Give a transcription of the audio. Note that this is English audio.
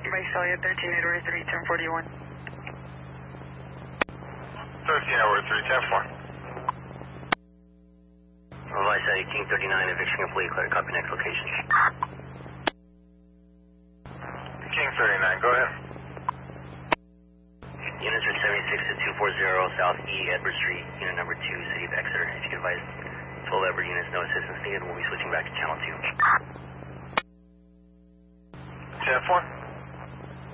Visalia 13 Edward 3, 1041. 13 Edward 3, 10-4. Visalia King 39, eviction complete, clear, copy, next location. King 39, go ahead. Units are 76 to 240 South E, Edward Street, unit number 2, City of Exeter. If you could advise 12 Edward units, no assistance needed, we'll be switching back to channel 2. 10-4.